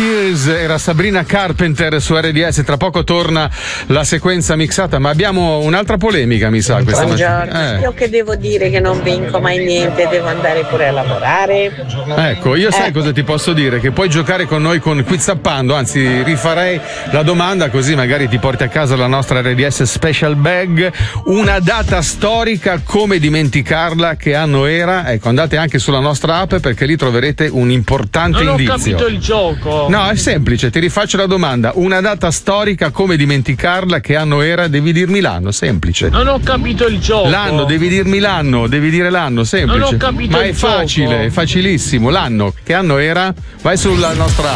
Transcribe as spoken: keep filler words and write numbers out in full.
Spears, era Sabrina Carpenter su R D S. Tra poco torna la sequenza mixata, ma abbiamo un'altra polemica, mi sa, questa Buongiorno, mattina. Eh. io che devo dire che non vinco mai niente, devo andare pure a lavorare. Ecco, io sai Eh. cosa ti posso dire? Che puoi giocare con noi con Quizappando, anzi rifarei la domanda così magari ti porti a casa la nostra R D S Special Bag. Una data storica, come dimenticarla, che anno era? Ecco, andate anche sulla nostra app perché lì troverete un importante Non ho indizio. capito il gioco. No, è semplice, ti rifaccio la domanda. Una data storica, come dimenticarla, che anno era? Devi dirmi l'anno, semplice. Non ho capito il gioco. L'anno, devi dirmi l'anno, devi dire l'anno, semplice. Non ho capito Ma il è facile, gioco. è facilissimo. L'anno, che anno era? Vai sulla nostra